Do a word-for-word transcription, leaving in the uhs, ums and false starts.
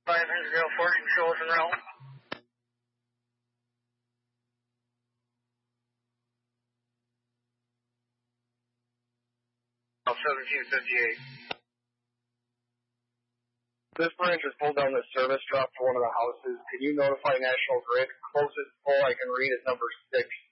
five hundred oh four, control and roll. seventeen fifty-eight. This branch has pulled down the service drop to one of the houses. Can you notify National Grid? Closest pole I can read is number six.